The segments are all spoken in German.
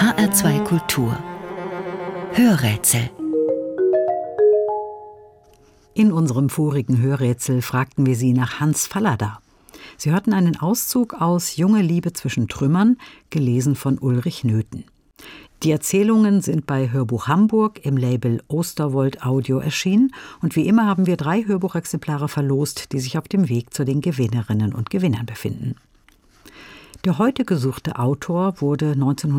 HR2 Kultur Hörrätsel. In unserem vorigen Hörrätsel fragten wir Sie nach Hans Fallada. Sie hörten einen Auszug aus Junge Liebe zwischen Trümmern, gelesen von Ulrich Nöthen. Die Erzählungen sind bei Hörbuch Hamburg im Label Osterwold Audio erschienen und wie immer haben wir 3 Hörbuchexemplare verlost, die sich auf dem Weg zu den Gewinnerinnen und Gewinnern befinden. Der heute gesuchte Autor wurde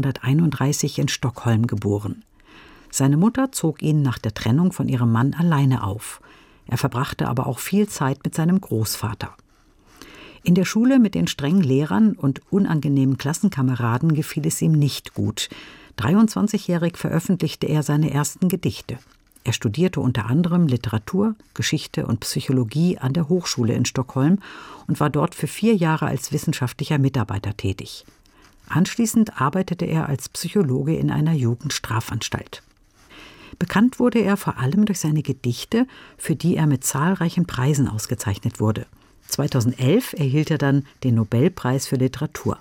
1931 in Stockholm geboren. Seine Mutter zog ihn nach der Trennung von ihrem Mann alleine auf. Er verbrachte aber auch viel Zeit mit seinem Großvater. In der Schule mit den strengen Lehrern und unangenehmen Klassenkameraden gefiel es ihm nicht gut. 23-jährig veröffentlichte er seine ersten Gedichte. Er studierte unter anderem Literatur, Geschichte und Psychologie an der Hochschule in Stockholm und war dort für 4 Jahre als wissenschaftlicher Mitarbeiter tätig. Anschließend arbeitete er als Psychologe in einer Jugendstrafanstalt. Bekannt wurde er vor allem durch seine Gedichte, für die er mit zahlreichen Preisen ausgezeichnet wurde. 2011 erhielt er dann den Nobelpreis für Literatur.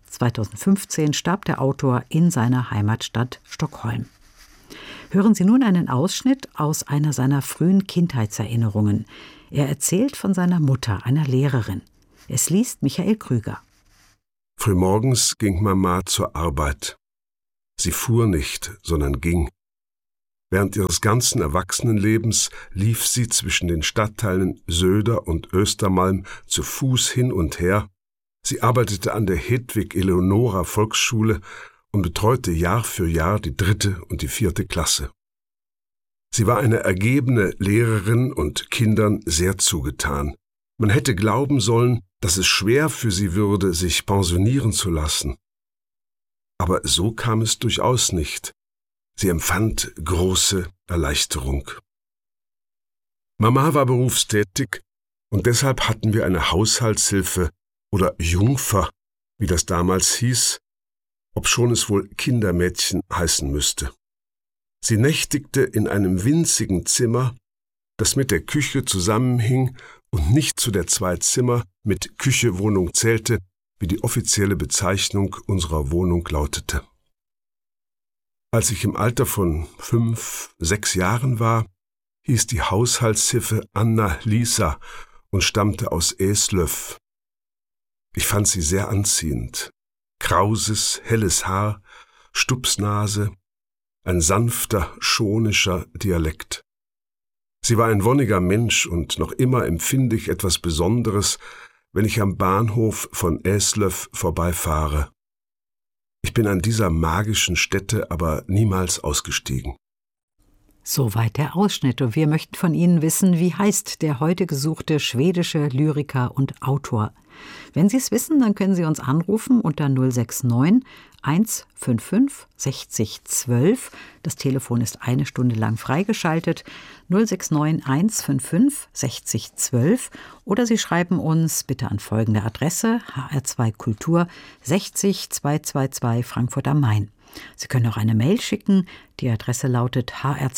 2015 starb der Autor in seiner Heimatstadt Stockholm. Hören Sie nun einen Ausschnitt aus einer seiner frühen Kindheitserinnerungen. Er erzählt von seiner Mutter, einer Lehrerin. Es liest Michael Krüger. Frühmorgens ging Mama zur Arbeit. Sie fuhr nicht, sondern ging. Während ihres ganzen Erwachsenenlebens lief sie zwischen den Stadtteilen Söder und Östermalm zu Fuß hin und her. Sie arbeitete an der Hedwig-Eleonora-Volksschule und betreute Jahr für Jahr die 3. und die 4. Klasse. Sie war eine ergebene Lehrerin und Kindern sehr zugetan. Man hätte glauben sollen, dass es schwer für sie würde, sich pensionieren zu lassen. Aber so kam es durchaus nicht. Sie empfand große Erleichterung. Mama war berufstätig und deshalb hatten wir eine Haushaltshilfe oder Jungfer, wie das damals hieß, obschon es wohl Kindermädchen heißen müsste. Sie nächtigte in einem winzigen Zimmer, das mit der Küche zusammenhing und nicht zu der 2 Zimmer mit Küche-Wohnung zählte, wie die offizielle Bezeichnung unserer Wohnung lautete. Als ich im Alter von 5, 6 Jahren war, hieß die Haushaltshilfe Anna-Lisa und stammte aus Eslöv. Ich fand sie sehr anziehend. Krauses, helles Haar, Stupsnase, ein sanfter, schonischer Dialekt. Sie war ein wonniger Mensch und noch immer empfinde ich etwas Besonderes, wenn ich am Bahnhof von Eslöv vorbeifahre. Ich bin an dieser magischen Stätte aber niemals ausgestiegen. Soweit der Ausschnitt und wir möchten von Ihnen wissen, wie heißt der heute gesuchte schwedische Lyriker und Autor. Wenn Sie es wissen, dann können Sie uns anrufen unter 069 155 60 12. Das Telefon ist 1 Stunde lang freigeschaltet. 069 155 60 12. Oder Sie schreiben uns bitte an folgende Adresse: HR2 Kultur 60 222 Frankfurt am Main. Sie können auch eine Mail schicken. Die Adresse lautet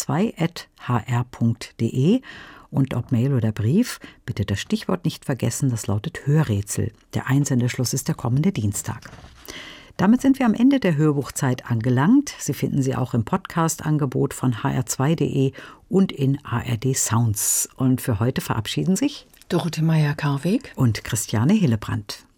hr2@hr.de. Und ob Mail oder Brief, bitte das Stichwort nicht vergessen, das lautet Hörrätsel. Der Einsendeschluss ist der kommende Dienstag. Damit sind wir am Ende der Hörbuchzeit angelangt. Sie finden sie auch im Podcast-Angebot von hr2.de und in ARD Sounds. Und für heute verabschieden sich Dorothee Meyer-Karweg und Christiane Hillebrand.